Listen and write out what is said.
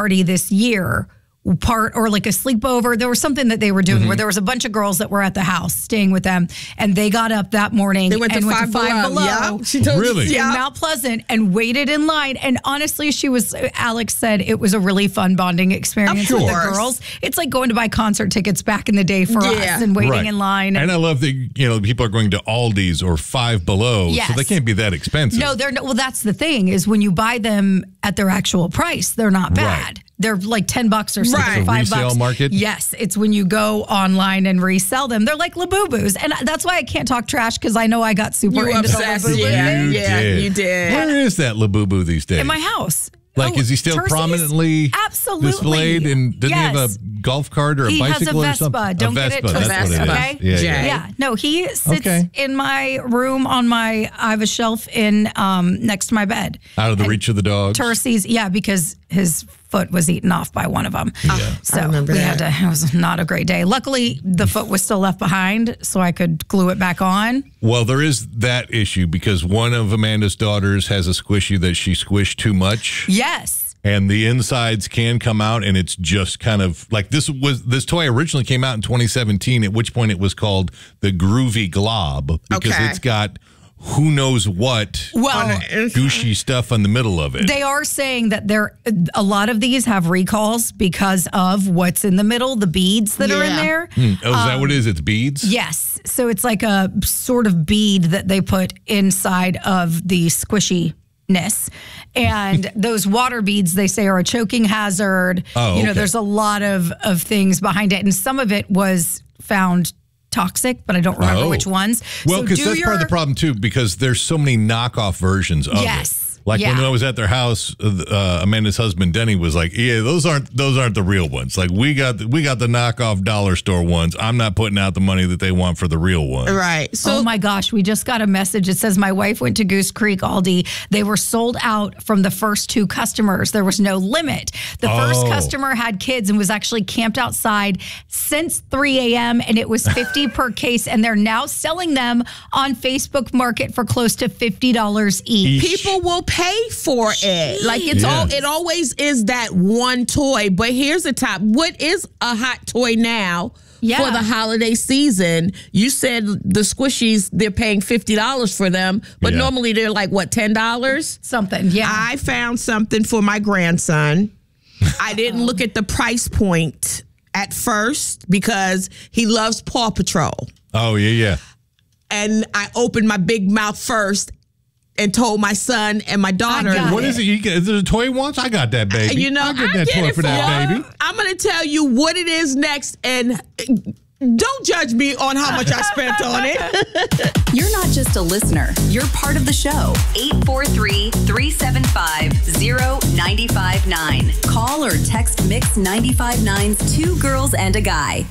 party this year, or like a sleepover. There was something that they were doing where there was a bunch of girls that were at the house staying with them, and they got up that morning They went to Five Below. Yeah, she told Really? in Mount Pleasant and waited in line. And honestly, Alex said it was a really fun bonding experience with the girls. It's like going to buy concert tickets back in the day for us and waiting in line. And I love that, people are going to Aldi's or Five Below, so they can't be that expensive. No, they're not. Well, that's the thing is when you buy them at their actual price, they're not bad. They're like $10 or something, $5. Resale market? Yes, it's when you go online and resell them. They're like Labubus. And that's why I can't talk trash because I know I got super into the Labubu thing. Yeah, you did. Where is that Labubu these days? In my house. Like, is he still prominently displayed? And does he have a golf cart or a bicycle or something? He has a Vespa. Don't get it That's twisted, what it is. okay? Yeah. No, he sits in my room I have a shelf in next to my bed. Out of the reach of the dogs? Terces, because his foot was eaten off by one of them. So I remember it was not a great day. Luckily, the foot was still left behind, so I could glue it back on. Well, there is that issue because one of Amanda's daughters has a squishy that she squished too much. Yes. And the insides can come out, and it's just kind of like this toy originally came out in 2017, at which point it was called the Groovy Glob because it's got who knows what gushy stuff in the middle of it. They are saying that a lot of these have recalls because of what's in the middle, the beads that are in there. Oh, is that what it is? It's beads? Yes. So it's like a sort of bead that they put inside of the squishiness. And those water beads, they say, are a choking hazard. There's a lot of things behind it. And some of it was found toxic, but I don't remember which ones. Well, because that's part of the problem, too, because there's so many knockoff versions of it. Like when I was at their house, Amanda's husband Denny was like, "Yeah, those aren't the real ones. Like we got the knockoff dollar store ones. I'm not putting out the money that they want for the real ones." Right. So, oh my gosh, we just got a message. It says my wife went to Goose Creek Aldi. They were sold out from the first 2 customers. There was no limit. The first customer had kids and was actually camped outside since 3 a.m. and it was $50 per case. And they're now selling them on Facebook Market for close to $50 each. People will pay for it. Like it always is that one toy. But here's the top. What is a hot toy now for the holiday season? You said the squishies, they're paying $50 for them, but normally they're like what, $10? Something. Yeah. I found something for my grandson. I didn't look at the price point at first because he loves Paw Patrol. Oh, yeah. And I opened my big mouth first and told my son and my daughter. What is it? Is it a toy once? I got that, baby. I'll get that toy for that, baby. I'm going to tell you what it is next, and don't judge me on how much I spent on it. You're not just a listener. You're part of the show. 843-375-0959. Call or text Mix 95.9's 2 Girls and a Guy.